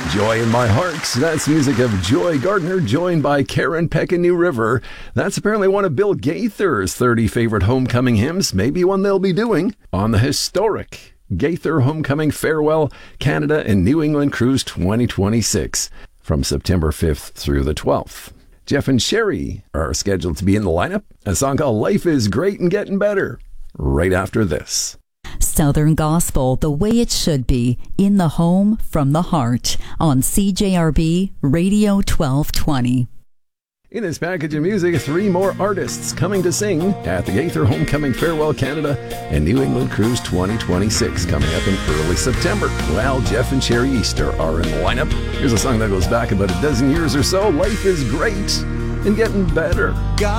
Joy in My Heart. That's music of Joy Gardner, joined by Karen Peck in New River. That's apparently one of Bill Gaither's 30 favorite homecoming hymns, maybe one they'll be doing on the historic Gaither Homecoming Farewell Canada and New England Cruise 2026 from September 5th through the 12th. Jeff and Sherry are scheduled to be in the lineup. A song called Life is Great and Getting Better right after this. Southern Gospel, the way it should be, in the home, from the heart, on CJRB Radio 1220. In this package of music, 3 more artists coming to sing at the Gaither Homecoming Farewell Canada and New England Cruise 2026 coming up in early September. Well, Jeff and Sherry Easter are in the lineup. Here's a song that goes back about a dozen years or so. Life is great and getting better.